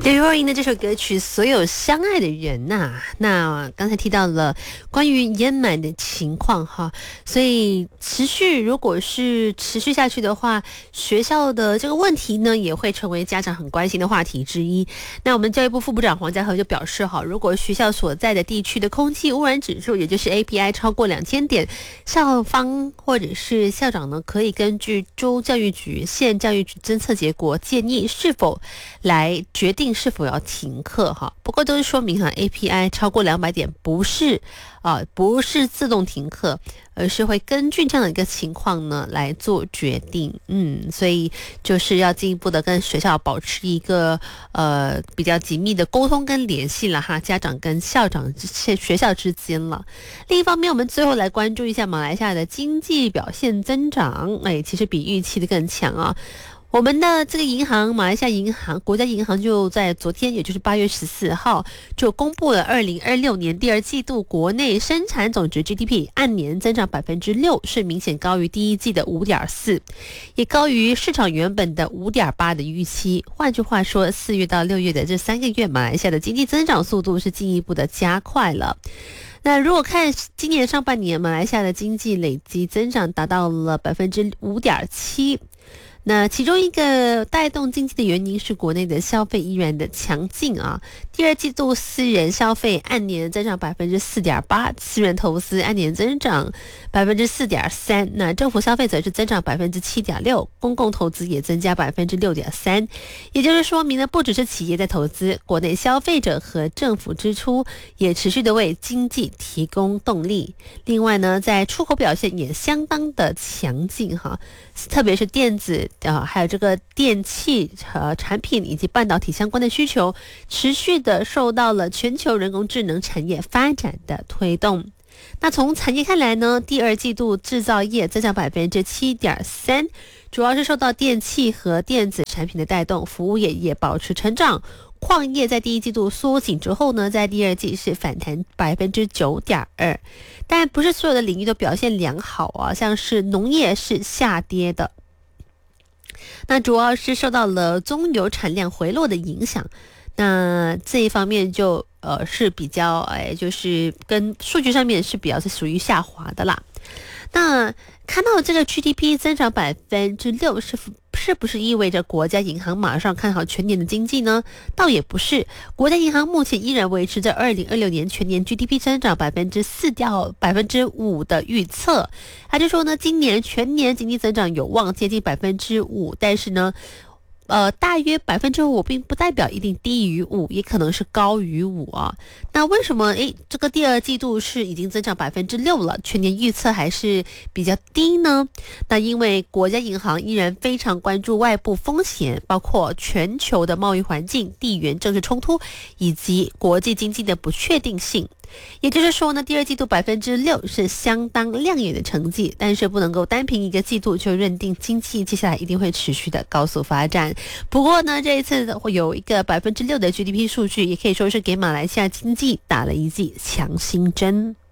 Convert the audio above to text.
刘若英的这首歌曲《所有相爱的人》那刚才提到了关于淹满的情况哈，所以如果是持续下去的话，学校的这个问题呢也会成为家长很关心的话题之一。那我们教育部副部长黄家和就表示哈，如果学校所在的地区的空气污染指数，也就是 API 超过2000点，校方或者是校长呢，可以根据州教育局、县教育局侦测结果，建议是否来决定是否要停课哈。不过都是说明API 超过200点不是自动停课，而是会根据这样的一个情况呢来做决定。所以就是要进一步的跟学校保持一个比较紧密的沟通跟联系了哈，家长跟校长学校之间了。另一方面，我们最后来关注一下马来西亚的经济表现增长，其实比预期的更强啊。我们的这个银行，马来西亚银行国家银行就在昨天，也就是8月14号，就公布了2026年第二季度国内生产总值 GDP 按年增长6%，是明显高于第一季的5.4%，也高于市场原本的5.8%的预期。换句话说，4月到6月的这3个月，马来西亚的经济增长速度是进一步的加快了。那如果看今年上半年，马来西亚的经济累计增长达到了5.7%。那其中一个带动经济的原因是国内的消费依然的强劲啊。第二季度私人消费按年增长4.8%，私人投资按年增长4.3%，那政府消费则是增长7.6%，公共投资也增加6.3%。也就是说明呢，不只是企业在投资，国内消费者和政府支出也持续的为经济提供动力。另外呢，在出口表现也相当的强劲哈，特别是电子还有这个电器产品以及半导体相关的需求，持续的受到了全球人工智能产业发展的推动。那从产业看来呢，第二季度制造业增长7.3%，主要是受到电器和电子产品的带动，服务业也保持成长。矿业在第一季度缩紧之后呢，在第二季是反弹9.2%，但不是所有的领域都表现良好啊，像是农业是下跌的。那主要是受到了棕油产量回落的影响，那这一方面就是比较就是跟数据上面是比较是属于下滑的啦。那看到这个 GDP 增长6%，是不是意味着国家银行马上看好全年的经济呢？倒也不是，国家银行目前依然维持着2026年全年 GDP 增长4%到5%的预测。他就说呢，今年全年经济增长有望接近5%，但是呢，大约5%并不代表一定低于5%，也可能是高于5%啊。那为什么这个第二季度是已经增长6%了，全年预测还是比较低呢？那因为国家银行依然非常关注外部风险，包括全球的贸易环境、地缘政治冲突以及国际经济的不确定性。也就是说呢，第二季度6%是相当亮眼的成绩，但是不能够单凭一个季度就认定经济接下来一定会持续的高速发展。不过呢，这一次会有一个6%的 GDP 数据，也可以说是给马来西亚经济打了一剂强心针。